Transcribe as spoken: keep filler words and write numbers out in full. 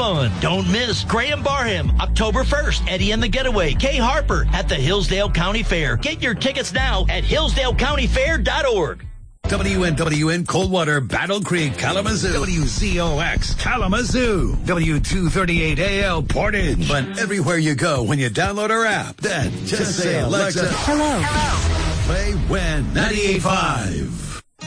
fun. Don't miss Graham Barham, October first, Eddie and the Getaway, Kay Harper at the Hillsdale County Fair. Get your tickets now at hillsdale county fair dot org. W N W N Coldwater, Battle Creek, Kalamazoo. W Z O X, Kalamazoo. W two thirty-eight A L, Portage. But everywhere you go when you download our app, then just, just say, Alexa, hello. Hello. Play When ninety-eight point five.